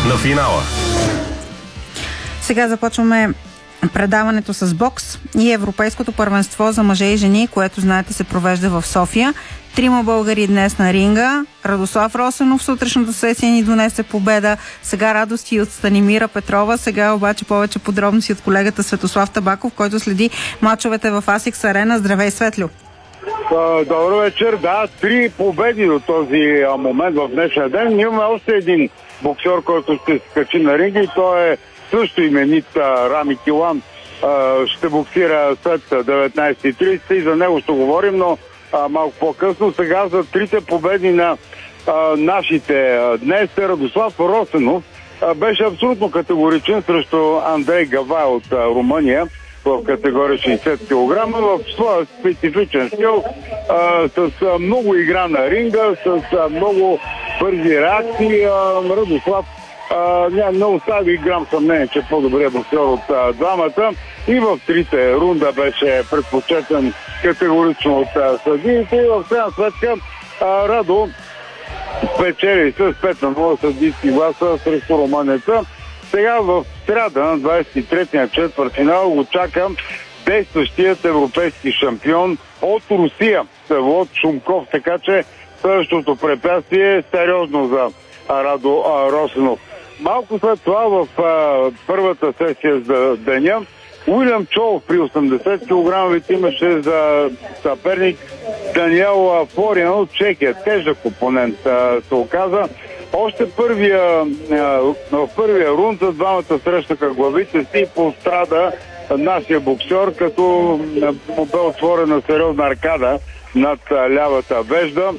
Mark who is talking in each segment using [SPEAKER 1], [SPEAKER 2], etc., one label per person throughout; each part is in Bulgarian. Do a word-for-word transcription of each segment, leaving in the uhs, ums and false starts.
[SPEAKER 1] на финала.
[SPEAKER 2] Сега започваме предаването с бокс и Европейското първенство за мъже и жени, което, знаете, се провежда в София. Трима българи днес на ринга. Радослав Росенов в сутрешната сесия ни донесе победа. Сега радости от Станимира Петрова. Сега обаче повече подробности от колегата Светослав Табаков, който следи мачовете в Асикс Арена. Здравей, Светлю!
[SPEAKER 3] Добър вечер. Да, три победи до този момент в днешния ден. Имаме още един боксер, който ще се качи на ринга и той е също именит Рами Килан. Ще боксира след деветнайсет и трийсет и за него ще говорим, но малко по-късно. Сега за трите победи на а, нашите днес Радослав Росенов а, беше абсолютно категоричен срещу Андрей Гавай от а, Румъния в категория шейсет килограма в своя специфичен стил, а, с а, много игра на ринга, с а, много бързи реакции. А, Радослав Uh, не остави грам съмнение, че по-добрият боксер от uh, двамата и в трите рунда беше предпочетен категорично от uh, съдиите и в крайна сметка uh, Радо спечели с пет на нула съдийски гласа срещу румънеца. Сега в сряда на двайсет и третия четвъртфинал го чака действащият европейски шампион от Русия, Всеволод Шумков, така че следващото препятствие е сериозно за Радо uh, Росенов. Малко след това в а, първата сесия за деня Уилям Чолов при осемдесет килограма имаше за съперник Даниел Флориан от Чехия. Тежък опонент а, се оказа. Още първия, а, в първия рунд за двамата срещнаха главите си и пострада нашия боксер, като му бе отворена сериозна аркада над а, лявата вежда.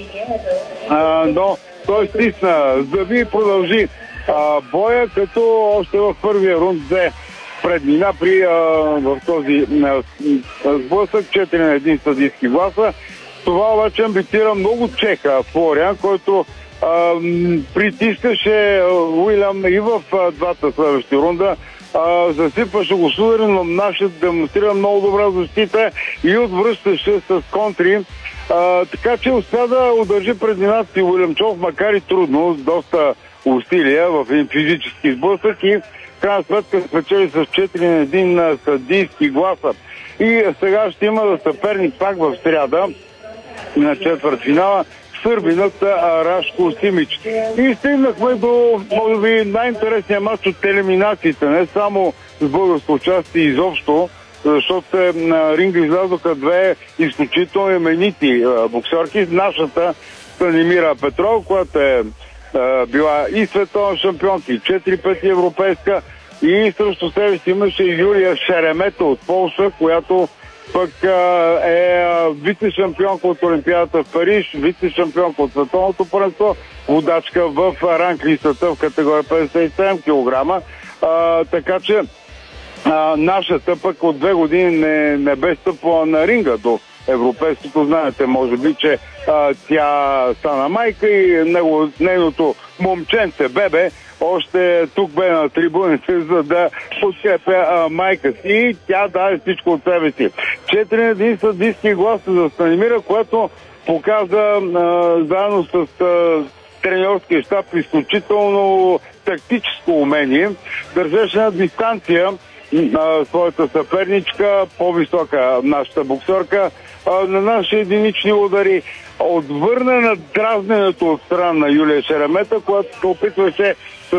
[SPEAKER 3] А, но той стисна зъби и продължи а, боя, като още в първия рунд взе предмина при а, в този а, сблъсък четири на един съдийски гласа. Това обаче амбицира много чеха Флориан, който а, притискаше Уилям и в а, двата следващи рунда. А, засипваше го судари, но нашият демонстрира много добра защита и отвръщаше с контри. А, така че успя да удържи предината си Уилям Чолов, макар и трудно, с доста усилия в един физически сблъсък и в крайна сметка спечели с четири на един съдийски гласа. И сега ще има съперник пак в сряда на четвъртфинала сърбинът Рашко Симич. И стигнахме до, може би, най-интересния мач от елиминациите, не само с българско участие изобщо, защото се на ринга излязоха две изключително именити боксерки. Нашата Станимира Петрова, която е била и световна шампионка, и четири пъти европейска, и срещу себе си имаше Юлия Шеремета от Полша, която пък е вице-шампионка от Олимпиадата в Париж, вице-шампионка от световното първенство, водачка в ранглистата в категория петдесет и седем килограма. А, така че а, нашата пък от две години не, не бе стъпвала на ринга до европейското. Знаете, може би, че а, тя стана майка и него, нейното момченце, бебе, още тук бе на трибуните, за да подкрепя а, майка си и тя даде всичко от себе си. Четири на един съдийски глас за Станимира, което показа а, заедно с а, треньорския щаб изключително тактическо умение. Държеше на дистанция а, своята съперничка, по-висока нашата боксерка, а, на наши единични удари. Отвърна на дразненето от страна на Юлия Шеремета, която се опитваше